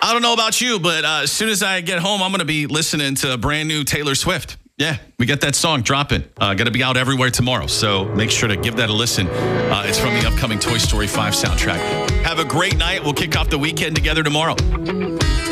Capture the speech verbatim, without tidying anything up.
I don't know about you, but uh, as soon as I get home, I'm going to be listening to a brand new Taylor Swift. Yeah, we got that song dropping. Uh, going to be out everywhere tomorrow, so make sure to give that a listen. Uh, it's from the upcoming Toy Story five soundtrack. Have a great night. We'll kick off the weekend together tomorrow.